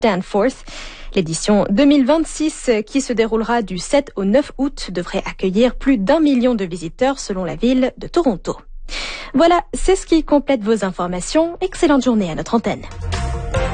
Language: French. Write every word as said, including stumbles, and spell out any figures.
Danforth. L'édition deux mille vingt-six, qui se déroulera du sept au neuf août, devrait accueillir plus d'un million de visiteurs selon la ville de Toronto. Voilà, c'est ce qui complète vos informations. Excellente journée à notre antenne.